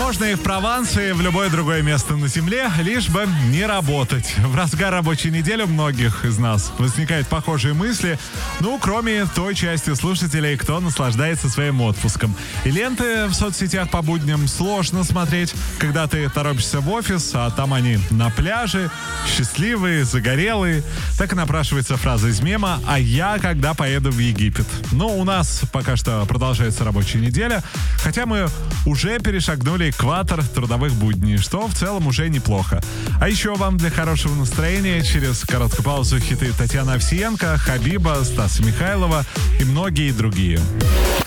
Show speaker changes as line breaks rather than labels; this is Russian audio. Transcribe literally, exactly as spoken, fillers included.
Можно и в Прованс, и в любое другое место на земле, лишь бы не работать. В разгар рабочей недели у многих из нас возникают похожие мысли, ну, кроме той части слушателей, кто наслаждается своим отпуском. И ленты в соцсетях по будням сложно смотреть, когда ты торопишься в офис, а там они на пляже, счастливые, загорелые. Так и напрашивается фраза из мема «А я когда поеду в Египет?». Ну, у нас пока что продолжается рабочая неделя, хотя мы уже перешагнули экватор трудовых будней, что в целом уже неплохо. А еще вам для хорошего настроения через короткую паузу хиты Татьяны Овсиенко, Хабиба, Стаса Михайлова и многие другие.